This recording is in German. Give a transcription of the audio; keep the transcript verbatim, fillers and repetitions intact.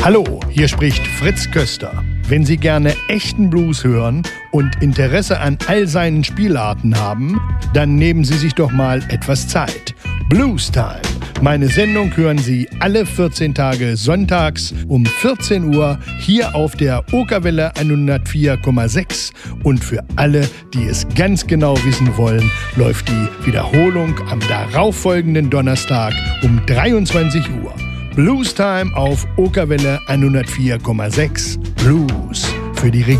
Hallo, hier spricht Fritz Köster. Wenn Sie gerne echten Blues hören und Interesse an all seinen Spielarten haben, dann nehmen Sie sich doch mal etwas Zeit. Blues Time. Meine Sendung hören Sie alle vierzehn Tage sonntags um vierzehn Uhr hier auf der Okerwelle hundertvier Komma sechs. Und für alle, die es ganz genau wissen wollen, läuft die Wiederholung am darauffolgenden Donnerstag um dreiundzwanzig Uhr. Blues Time auf Okerwelle hundertvier Komma sechs. Blues für die Region.